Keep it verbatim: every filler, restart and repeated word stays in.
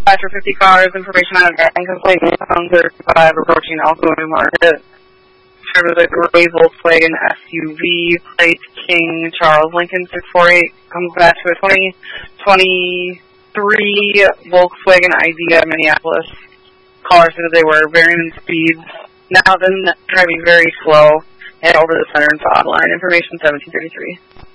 After fifty cars, information on a incomplete on thirty-five approaching Alcona Market. Driver the gray Volkswagen S U V, plate King Charles Lincoln six four eight, comes back to a twenty twenty-three Volkswagen Idea Minneapolis. Caller said that they were varying speeds, now then driving very slow, and over the center and fog line. Information seventeen thirty-three.